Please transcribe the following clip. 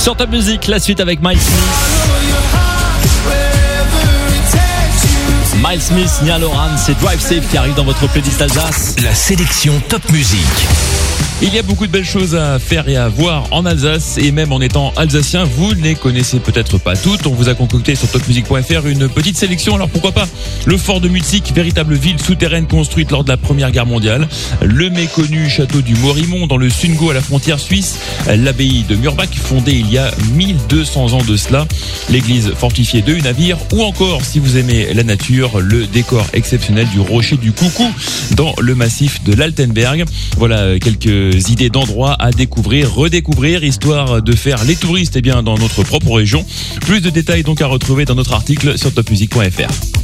Sur Top Music, la suite avec Miles Smith. Miles Smith, Niall Horan, c'est Drive Safe qui arrive dans votre playlist Alsace. La sélection Top Music. Il y a beaucoup de belles choses à faire et à voir en Alsace, et même en étant alsacien, vous ne les connaissez peut-être pas toutes. On vous a concocté sur topmusic.fr une petite sélection. Alors pourquoi pas le fort de Mutzig, véritable ville souterraine construite lors de la Première Guerre mondiale, le méconnu château du Morimont dans le Sungo à la frontière suisse, l'abbaye de Murbach fondée il y a 1200 ans de cela, l'église fortifiée de Unavir, ou encore, si vous aimez la nature, le décor exceptionnel du rocher du Coucou dans le massif de l'Altenberg. Voilà quelques idées d'endroits à découvrir, redécouvrir, histoire de faire les touristes dans notre propre région. Plus de détails donc à retrouver dans notre article sur topmusic.fr.